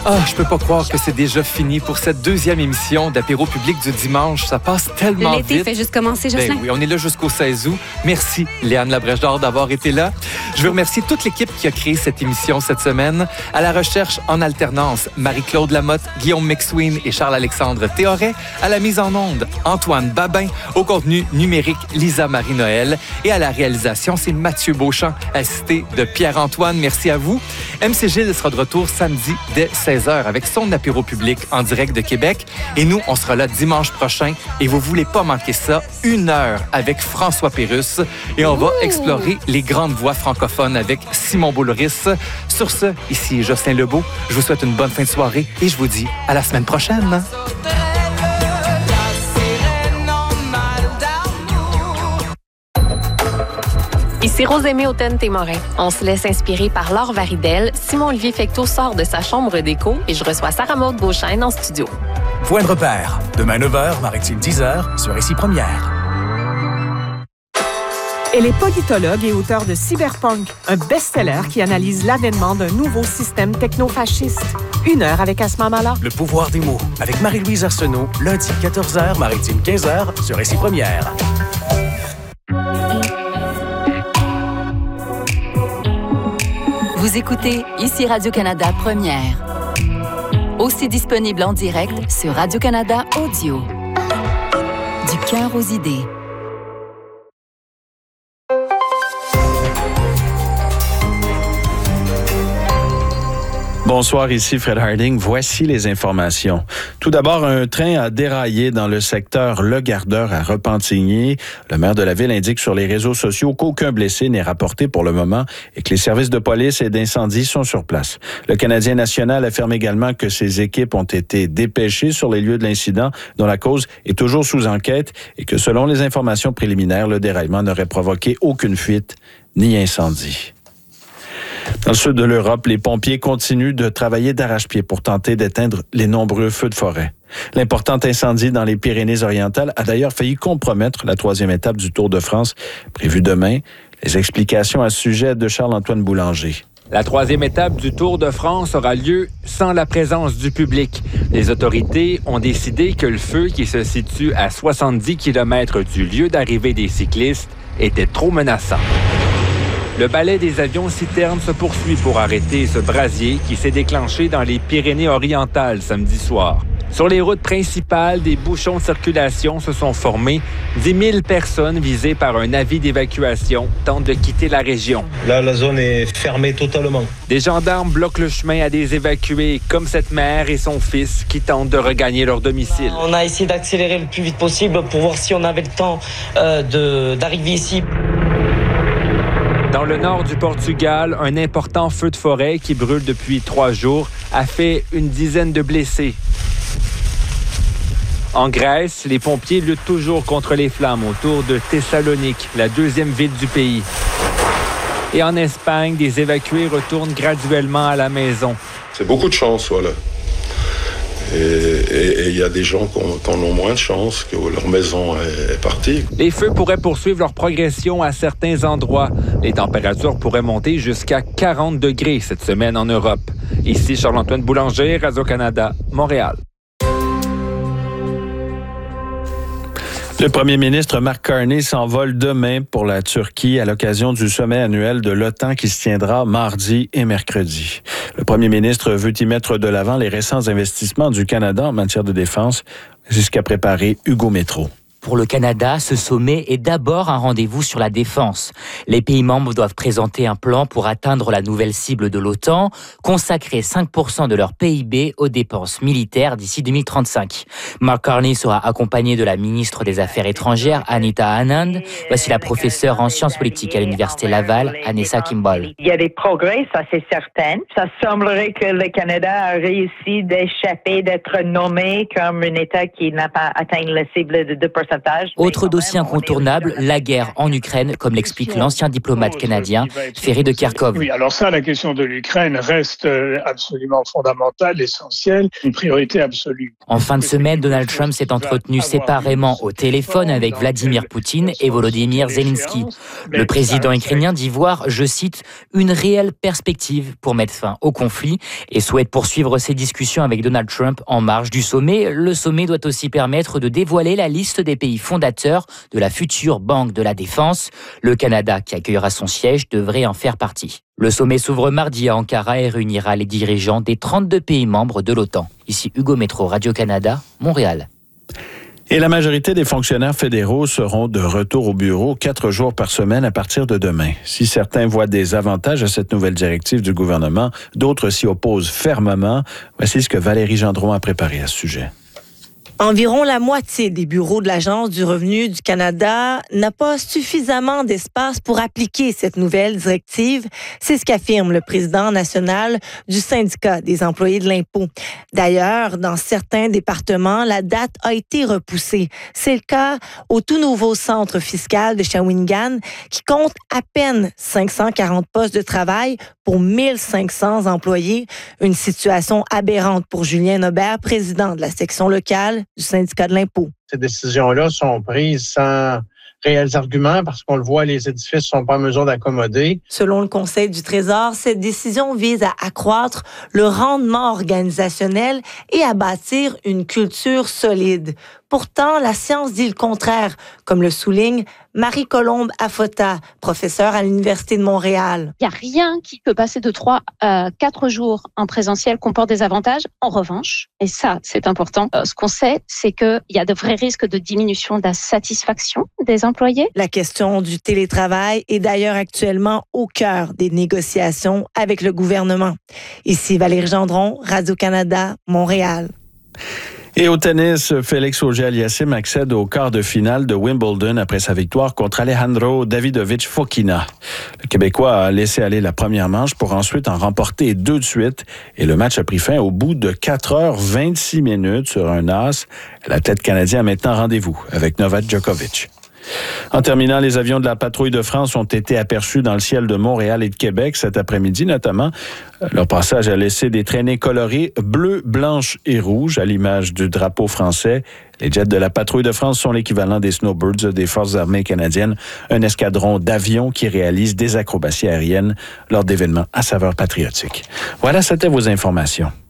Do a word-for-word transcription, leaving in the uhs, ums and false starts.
Ah, je peux pas croire que c'est déjà fini pour cette deuxième émission d'Apéro public du dimanche. Ça passe tellement L'été vite. L'été fait juste commencer, Jocelyn. Ben oui, on est là jusqu'au seize août. Merci, Léane Labrèche-Dor, d'avoir été là. Je veux remercier toute l'équipe qui a créé cette émission cette semaine. À la recherche en alternance, Marie-Claude Lamotte, Guillaume McSween et Charles-Alexandre Théoret. À la mise en onde, Antoine Babin. Au contenu numérique, Lisa Marie-Noël. Et à la réalisation, c'est Mathieu Beauchamp, assisté de Pierre-Antoine. Merci à vous. M C Gilles sera de retour samedi dès seize heures avec son apéro public en direct de Québec. Et nous, on sera là dimanche prochain. Et vous voulez pas manquer ça, une heure avec François Pérusse. Et on va explorer les grandes voix francophones avec Simon Boulris. Sur ce, ici Jocelyn Lebeau. Je vous souhaite une bonne fin de soirée et je vous dis à la semaine prochaine. Ici Rosémie Hautain-Témorin. On se laisse inspirer par Laure Varidel. Simon-Olivier Fecteau sort de sa chambre d'écho et je reçois Sarah-Maude Beauchesne en studio. Point de repère. Demain neuf heures, Maritime dix heures, sur Ici Première. Elle est politologue et auteure de Cyberpunk, un best-seller qui analyse l'avènement d'un nouveau système techno-fasciste. Une heure avec Asma Mala. Le pouvoir des mots, avec Marie-Louise Arsenault, lundi quatorze heures, Maritime quinze heures, sur Ici Première. Vous écoutez Ici Radio-Canada Première. Aussi disponible en direct sur Radio-Canada Audio. Du cœur aux idées. Bonsoir, ici Fred Harding. Voici les informations. Tout d'abord, un train a déraillé dans le secteur Le Gardeur à Repentigny. Le maire de la ville indique sur les réseaux sociaux qu'aucun blessé n'est rapporté pour le moment et que les services de police et d'incendie sont sur place. Le Canadien national affirme également que ses équipes ont été dépêchées sur les lieux de l'incident dont la cause est toujours sous enquête et que selon les informations préliminaires, le déraillement n'aurait provoqué aucune fuite ni incendie. Dans le sud de l'Europe, les pompiers continuent de travailler d'arrache-pied pour tenter d'éteindre les nombreux feux de forêt. L'important incendie dans les Pyrénées-Orientales a d'ailleurs failli compromettre la troisième étape du Tour de France, prévue demain. Les explications à ce sujet de Charles-Antoine Boulanger. La troisième étape du Tour de France aura lieu sans la présence du public. Les autorités ont décidé que le feu, qui se situe à soixante-dix kilomètres du lieu d'arrivée des cyclistes, était trop menaçant. Le balai des avions citernes se poursuit pour arrêter ce brasier qui s'est déclenché dans les Pyrénées-Orientales samedi soir. Sur les routes principales, des bouchons de circulation se sont formés. dix mille personnes visées par un avis d'évacuation tentent de quitter la région. Là, la zone est fermée totalement. Des gendarmes bloquent le chemin à des évacués, comme cette mère et son fils qui tentent de regagner leur domicile. On a essayé d'accélérer le plus vite possible pour voir si on avait le temps euh, de, d'arriver ici. Dans le nord du Portugal, un important feu de forêt qui brûle depuis trois jours a fait une dizaine de blessés. En Grèce, les pompiers luttent toujours contre les flammes autour de Thessalonique, la deuxième ville du pays. Et en Espagne, des évacués retournent graduellement à la maison. C'est beaucoup de chance, voilà. Et il y a des gens qui, ont, qui en ont moins de chance, que leur maison est, est partie. Les feux pourraient poursuivre leur progression à certains endroits. Les températures pourraient monter jusqu'à quarante degrés cette semaine en Europe. Ici Charles-Antoine Boulanger, Radio-Canada, Montréal. Le premier ministre Mark Carney s'envole demain pour la Turquie à l'occasion du sommet annuel de l'OTAN qui se tiendra mardi et mercredi. Le premier ministre veut y mettre de l'avant les récents investissements du Canada en matière de défense, jusqu'à préparer Hugo Métro. Pour le Canada, ce sommet est d'abord un rendez-vous sur la défense. Les pays membres doivent présenter un plan pour atteindre la nouvelle cible de l'OTAN, consacrer cinq pour cent de leur P I B aux dépenses militaires d'ici deux mille trente-cinq. Mark Carney sera accompagné de la ministre des Affaires étrangères, Anita Anand. Voici la professeure en sciences politiques à l'Université Laval, Anessa Kimball. Il y a des progrès, ça c'est certain. Ça semblerait que le Canada a réussi d'échapper, d'être nommé comme un État qui n'a pas atteint la cible de deux pour cent pourcentage. Autre dossier incontournable, la guerre en Ukraine, comme l'explique l'ancien diplomate canadien Ferry de Kerkhove. Oui, alors ça, la question de l'Ukraine reste absolument fondamentale, essentielle, une priorité absolue. En fin de semaine, Donald Trump s'est entretenu séparément au téléphone avec Vladimir Poutine et Volodymyr Zelensky. Le président ukrainien dit voir, je cite, une réelle perspective pour mettre fin au conflit et souhaite poursuivre ses discussions avec Donald Trump en marge du sommet. Le sommet doit aussi permettre de dévoiler la liste des pays fondateurs de la future Banque de la Défense. Le Canada, qui accueillera son siège, devrait en faire partie. Le sommet s'ouvre mardi à Ankara et réunira les dirigeants des trente-deux pays membres de l'OTAN. Ici Hugo Métro, Radio-Canada, Montréal. Et la majorité des fonctionnaires fédéraux seront de retour au bureau quatre jours par semaine à partir de demain. Si certains voient des avantages à cette nouvelle directive du gouvernement, d'autres s'y opposent fermement. Voici ce que Valérie Gendron a préparé à ce sujet. Environ la moitié des bureaux de l'Agence du revenu du Canada n'a pas suffisamment d'espace pour appliquer cette nouvelle directive. C'est ce qu'affirme le président national du syndicat des employés de l'impôt. D'ailleurs, dans certains départements, la date a été repoussée. C'est le cas au tout nouveau centre fiscal de Shawinigan qui compte à peine cinq cent quarante postes de travail pour mille cinq cents employés. Une situation aberrante pour Julien Aubert, président de la section locale du syndicat de l'impôt. Ces décisions-là sont prises sans réels arguments parce qu'on le voit, les édifices ne sont pas en mesure d'accommoder. Selon le Conseil du Trésor, cette décision vise à accroître le rendement organisationnel et à bâtir une culture solide. Pourtant, la science dit le contraire, comme le souligne Marie-Colombe Afota, professeure à l'Université de Montréal. Il n'y a rien qui peut passer de trois à quatre jours en présentiel comporte des avantages. En revanche, et ça, c'est important, euh, ce qu'on sait, c'est qu'il y a de vrais risques de diminution de la satisfaction des employés. La question du télétravail est d'ailleurs actuellement au cœur des négociations avec le gouvernement. Ici Valérie Gendron, Radio-Canada, Montréal. Et au tennis, Félix Auger-Aliassime accède au quart de finale de Wimbledon après sa victoire contre Alejandro Davidovich Fokina. Le Québécois a laissé aller la première manche pour ensuite en remporter deux de suite et le match a pris fin au bout de quatre heures vingt-six minutes sur un as. L'athlète canadien a maintenant rendez-vous avec Novak Djokovic. En terminant, les avions de la Patrouille de France ont été aperçus dans le ciel de Montréal et de Québec cet après-midi, notamment. Leur passage a laissé des traînées colorées bleues, blanches et rouges à l'image du drapeau français. Les jets de la Patrouille de France sont l'équivalent des Snowbirds des Forces armées canadiennes, un escadron d'avions qui réalise des acrobaties aériennes lors d'événements à saveur patriotique. Voilà, c'était vos informations.